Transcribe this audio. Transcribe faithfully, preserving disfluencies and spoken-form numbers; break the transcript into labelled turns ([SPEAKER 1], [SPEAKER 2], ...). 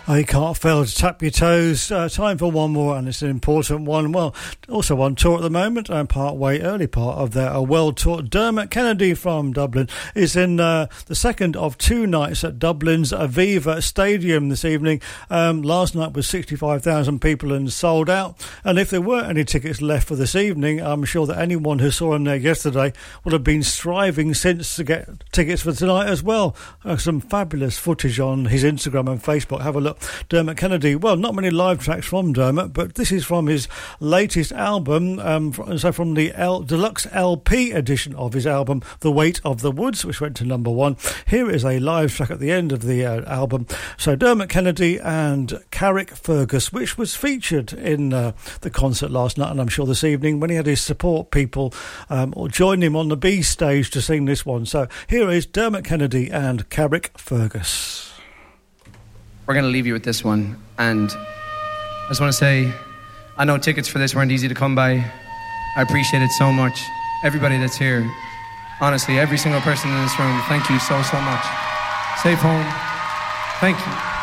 [SPEAKER 1] I can't fail to tap your toes. Uh, time for one more, and it's an important one. Well, also on tour at the moment, and part way early part of their uh, world tour. Dermot Kennedy from Dublin is in uh, the second of two nights at Dublin's Aviva Stadium this evening. Um, last night was sixty-five thousand people and sold out. And if there weren't any tickets left for this evening, I'm sure that anyone who saw him there yesterday would have been striving since to get tickets for tonight as well. Uh, some fabulous footage on his Instagram and Facebook. Have a look. Dermot Kennedy. Well, not many live tracks from Dermot, but this is from his latest album, um, so from the L- deluxe L P edition of his album, The Weight of the Woods, which went to number one. Here is a live track at the end of the uh, album. So Dermot Kennedy and Carrick Fergus, which was featured in uh, the concert last night, and I'm sure this evening when he had his support people um, or join him on the B stage to sing this one. So here is Dermot Kennedy and Carrick Fergus.
[SPEAKER 2] We're going to leave you with this one, and I just want to say, I know tickets for this weren't easy to come by. I appreciate it so much. Everybody that's here, honestly, every single person in this room, thank you so, so much. Safe home. Thank you.